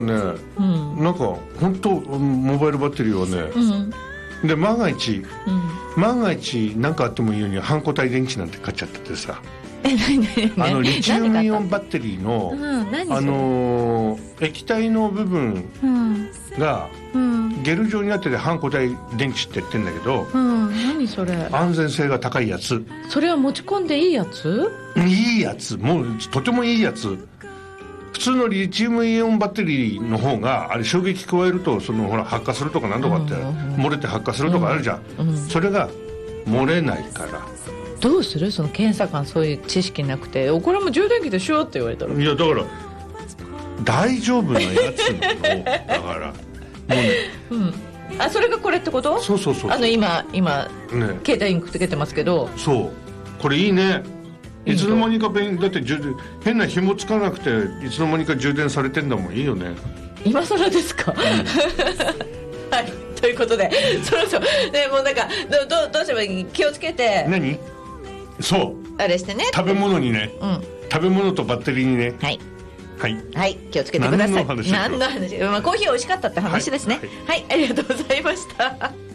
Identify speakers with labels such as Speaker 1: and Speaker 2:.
Speaker 1: ね、
Speaker 2: うん、
Speaker 1: なんか本当モバイルバッテリーはね、
Speaker 2: うん、
Speaker 1: で万が一何かあってもいいように反固体電池なんて買っちゃっててさ、
Speaker 2: 何
Speaker 1: リチウムイオンバッテリーの、液体の部分がゲル状になってて反固体電池って言ってんだけど、
Speaker 2: 何それ、
Speaker 1: 安全性が高いやつ。
Speaker 2: それは持ち込んでいいやつ？
Speaker 1: いいやつ、もうとてもいいやつ。普通のリチウムイオンバッテリーの方があれ衝撃加えるとほら発火するとか何とかって、漏れて発火するとかあるじゃん、それが漏れないから。ど
Speaker 2: うする？その検査官そういう知識なくて、これも充電器でしょって言われたら、
Speaker 1: いやだから大丈夫なやつなのだからもうね、
Speaker 2: それがこれってこと？
Speaker 1: そう
Speaker 2: 今、
Speaker 1: ね、
Speaker 2: 携帯にくっつけてますけど、
Speaker 1: そうこれいいね。いつの間にかだって変な紐つかなくていつの間にか充電されてんだもん。いいよね。
Speaker 2: 今更ですか、はいということでそろそろ、ね、もうなんかどうすればいい？気をつけて。
Speaker 1: 何？そう
Speaker 2: あれしてね、
Speaker 1: 食べ物にね、食べ物とバッテリーにね、はい、気をつけてください。何の話？コーヒー美味しかったって話ですね。はい、ありがとうございました。